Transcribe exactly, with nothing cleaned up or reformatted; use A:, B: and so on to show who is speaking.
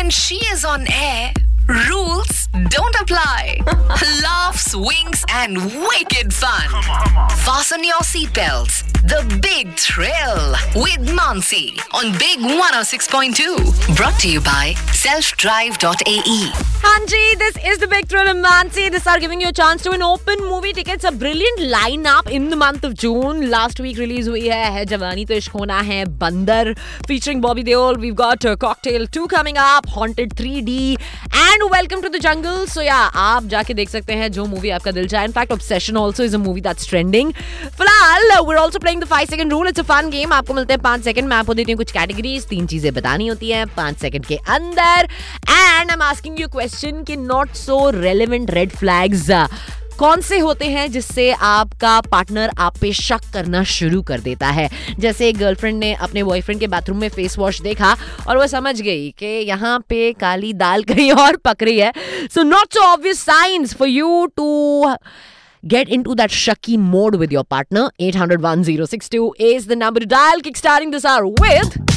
A: when she is on air, rules don't apply. Laughs, winks, and wicked fun. Fasten your seatbelts. The big thrill with Mansi on Big one oh six point two. Brought to you by self drive dot a e.
B: Hanji, this is the big thrill of Mansi. This are giving you a chance to win open movie tickets. A brilliant lineup in the month of June. Last week release हुई है है जवानी तो इश्क होना है बंदर featuring Bobby Deol. We've got uh, Cocktail two coming up, Haunted three D and Welcome to the Jungle. So yeah, आप जाके देख सकते हैं जो movie आपका दिल चाहे. In fact, Obsession also is a movie that's trending. फिलहाल we're also playing the five second rule. It's a fun game. आपको मिलते हैं five second. मैं आपको देती हूँ कुछ categories. तीन चीजें बतानी होती हैं five second के अंदर. And I'm asking you a question कि not so relevant red flags कौन से होते हैं जिससे आपका पार्टनर आप पे शक करना शुरू कर देता है. जैसे एक गर्लफ्रेंड ने अपने बॉयफ्रेंड के बाथरूम में फेस वॉश देखा और वो समझ गई कि यहाँ पे काली दाल कहीं और पक रही है. So not so obvious science for you to get into that shucky mode with your partner. eight hundred one oh six two is the number to dial. Kickstarting this hour with